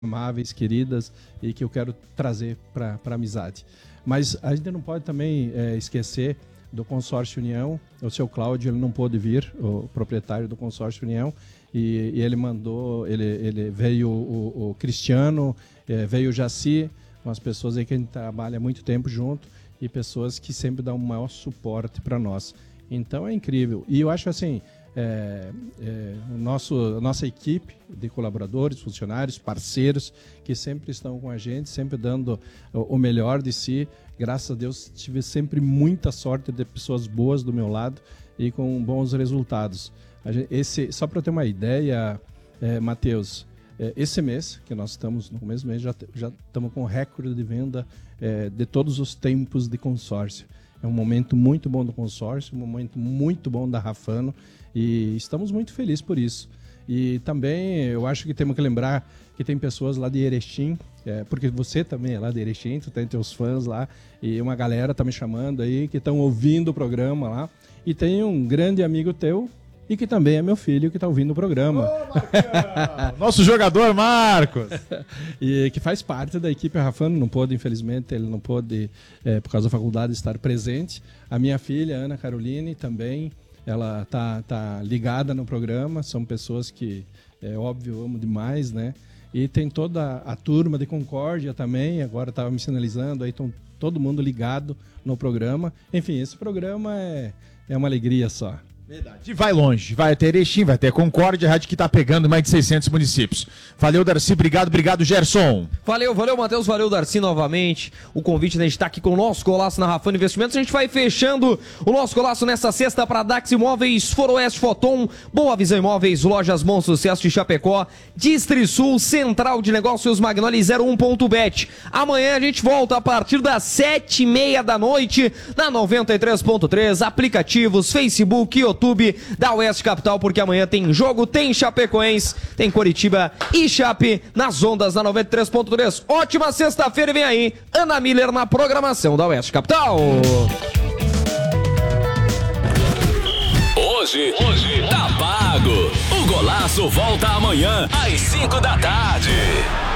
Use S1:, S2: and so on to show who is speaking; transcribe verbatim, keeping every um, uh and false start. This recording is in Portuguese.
S1: amáveis, queridas, e que eu quero trazer para a amizade. Mas a gente não pode também é, esquecer do Consórcio União. O seu Cláudio, ele não pôde vir, o proprietário do Consórcio União, e, e ele mandou, ele, ele veio o, o Cristiano, é, veio o Jaci, umas pessoas aí que a gente trabalha há muito tempo junto e pessoas que sempre dão o maior suporte para nós. Então é incrível. E eu acho assim, é, é, o nosso, a nossa equipe de colaboradores, funcionários, parceiros, que sempre estão com a gente, sempre dando o, o melhor de si. Graças a Deus, tive sempre muita sorte de pessoas boas do meu lado e com bons resultados. A gente, esse, só para ter uma ideia, é, Matheus, é, esse mês, que nós estamos no começo do mês, já, já estamos com recorde de venda é, de todos os tempos de consórcio. É um momento muito bom do consórcio, um momento muito bom da Rafano e estamos muito felizes por isso. E também eu acho que temos que lembrar que tem pessoas lá de Erechim, é, porque você também é lá de Erechim, tu tem teus fãs lá e uma galera tá me chamando aí que estão ouvindo o programa lá. E tem um grande amigo teu e que também é meu filho que está ouvindo o programa.
S2: Ô, nosso jogador Marcos!
S1: E que faz parte da equipe Rafano, não pôde, infelizmente, ele não pôde, é, por causa da faculdade, estar presente. A minha filha, Ana Caroline, também, ela tá, tá ligada no programa, são pessoas que, é óbvio, eu amo demais, né? E tem toda a turma de Concórdia também, agora estava me sinalizando, aí estão todo mundo ligado no programa. Enfim, esse programa é, é uma alegria só.
S2: Verdade. E vai longe, vai até Erechim, vai até Concórdia, rádio que tá pegando mais de seiscentos municípios. Valeu, Darcy, obrigado, obrigado, Gerson.
S3: Valeu, valeu, Matheus, valeu, Darcy, novamente. O convite, né, de estar aqui com o nosso Golaço na Rafano Investimentos. A gente vai fechando o nosso Golaço nessa sexta para Dax Imóveis, Foroeste Foton, Boa Visão Imóveis, Lojas Bom Sucesso de Chapecó, Distrisul, Central de Negócios Magnoli zero um ponto bet. Amanhã a gente volta a partir das sete e meia da noite na noventa e três ponto três, aplicativos, Facebook, YouTube, YouTube da Oeste Capital, porque amanhã tem jogo, tem Chapecoense, tem Coritiba e Chape nas ondas da noventa e três ponto três. Ótima sexta-feira e vem aí Ana Miller na programação da Oeste Capital.
S4: Hoje, hoje tá pago. O Golaço volta amanhã às cinco da tarde.